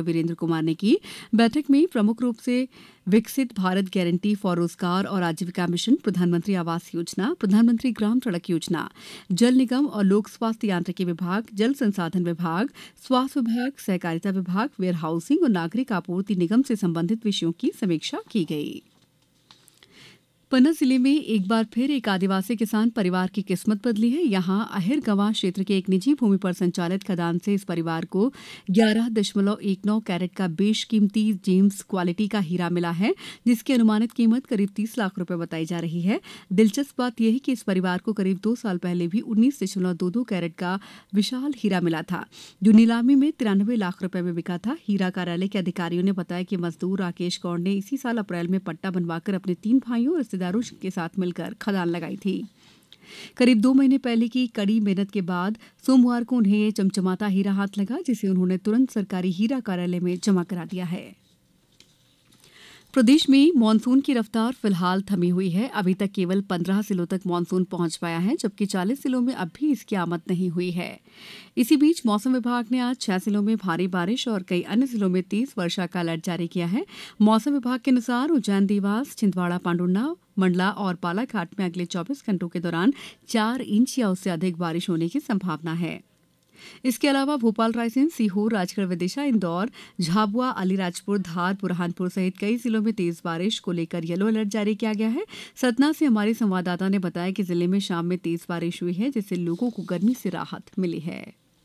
वीरेंद्र कुमार ने की। बैठक में प्रमुख रूप से विकसित भारत गारंटी फॉर रोजगार और आजीविका मिशन, प्रधानमंत्री आवास योजना, प्रधानमंत्री ग्राम सड़क योजना, जल निगम और लोक स्वास्थ्य यांत्रिकी विभाग, जल संसाधन विभाग, स्वास्थ्य विभाग, सहकारिता विभाग, वेयर हाउसिंग और नागरिक आपूर्ति निगम से संबंधित विषयों की समीक्षा की गई। पन्ना जिले में एक बार फिर एक आदिवासी किसान परिवार की किस्मत बदली है। यहां अहिर गंवा क्षेत्र के एक निजी भूमि पर संचालित खदान से इस परिवार को 11.19 कैरेट का बेशकीमती जेम्स क्वालिटी का हीरा मिला है, जिसकी अनुमानित कीमत करीब 30 लाख रुपए बताई जा रही है। दिलचस्प बात यह है कि इस परिवार को करीब 2 साल पहले भी 19.22 कैरेट का विशाल हीरा मिला था, जो नीलामी में 93 लाख रुपए में बिका था। हीरा कार्यालय के अधिकारियों ने बताया कि मजदूर राकेश कौर ने इसी साल अप्रैल में पट्टा बनवाकर अपने 3 भाइयों और रिश्तेदारों के साथ मिलकर खदान लगाई थी। करीब 2 महीने पहले की कड़ी मेहनत के बाद सोमवार को उन्हें ये चमचमाता हीरा हाथ लगा, जिसे उन्होंने तुरंत सरकारी हीरा कार्यालय में जमा करा दिया है। प्रदेश में मानसून की रफ्तार फिलहाल थमी हुई है। अभी तक केवल 15 जिलों तक मानसून पहुंच पाया है, जबकि 40 जिलों में अब भी इसकी आमद नहीं हुई है। इसी बीच मौसम विभाग ने आज 6 जिलों में भारी बारिश और कई अन्य जिलों में तेज वर्षा का अलर्ट जारी किया है। मौसम विभाग के अनुसार उज्जैन, देवास, छिंदवाड़ा, पांडुर्ना, मंडला और बालाघाट में अगले 24 घंटों के दौरान 4 इंच या उससे अधिक बारिश होने की संभावना है। इसके अलावा भोपाल, रायसेन, सीहोर, राजगढ़, विदिशा, इंदौर, झाबुआ, अलीराजपुर, धार, बुरहानपुर सहित कई जिलों में तेज बारिश को लेकर येलो अलर्ट जारी किया गया है। सतना से हमारे संवाददाता ने बताया कि जिले में शाम में तेज बारिश हुई है, जिससे लोगों को गर्मी से राहत मिली है।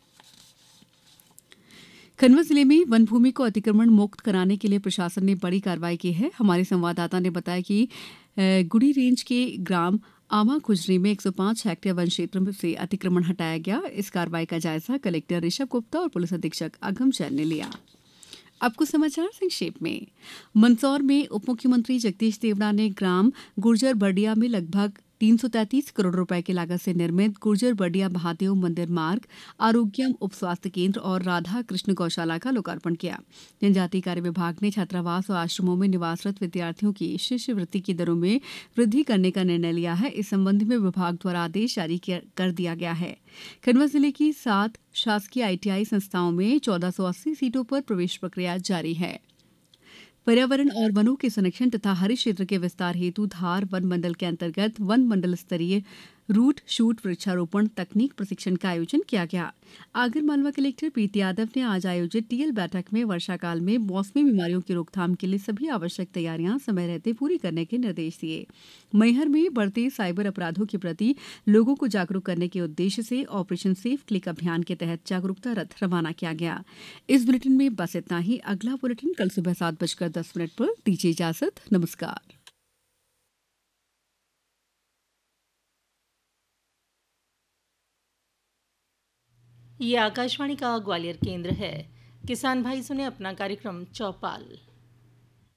खंडवा जिले में वन भूमि को अतिक्रमण मुक्त कराने के लिए प्रशासन ने बड़ी कार्रवाई की है। हमारे संवाददाता ने बताया कि गुड़ी रेंज के ग्राम आमा खुजरी में 105 हेक्टेयर वन क्षेत्र से अतिक्रमण हटाया गया। इस कार्रवाई का जायजा कलेक्टर ऋषभ गुप्ता और पुलिस अधीक्षक अगम चैन ने लिया। अब कुछ समाचार संक्षेप में। मंदसौर में उप मुख्यमंत्री जगदीश देवड़ा ने ग्राम गुर्जर बर्डिया में लगभग 333 करोड़ रुपए की लागत से निर्मित गुर्जर बर्डिया महादेव मंदिर मार्ग, आरोग्यम उप स्वास्थ्य केंद्र और राधा कृष्ण गौशाला का लोकार्पण किया। जनजातीय कार्य विभाग ने छात्रावास और आश्रमों में निवासरत विद्यार्थियों की शिष्यवृत्ति की दरों में वृद्धि करने का निर्णय लिया है। इस संबंध में विभाग द्वारा आदेश जारी कर दिया गया है। खंडवा जिले की 7 शासकीय आईटीआई संस्थाओं में 1480 सीटों पर प्रवेश प्रक्रिया जारी है। पर्यावरण और वनों के संरक्षण तथा हरित क्षेत्र के विस्तार हेतु धार वन मंडल के अंतर्गत वन मंडल स्तरीय रूट शूट वृक्षारोपण तकनीक प्रशिक्षण का आयोजन किया गया। आगरमालवा कलेक्टर प्रीति यादव ने आज आयोजित टीएल बैठक में वर्षा काल में मौसमी बीमारियों की रोकथाम के लिए सभी आवश्यक तैयारियां समय रहते पूरी करने के निर्देश दिए। मैहर में बढ़ते साइबर अपराधों के प्रति लोगों को जागरूक करने के उद्देश्य से ऑपरेशन सेफ क्लिक अभियान के तहत जागरूकता रथ रवाना किया गया। इस बुलेटिन में बस इतना ही। अगला बुलेटिन कल सुबह 7:10 पर। दीजिए इजाजत। नमस्कार। ये आकाशवाणी का ग्वालियर केंद्र है। किसान भाई सुने अपना कार्यक्रम चौपाल।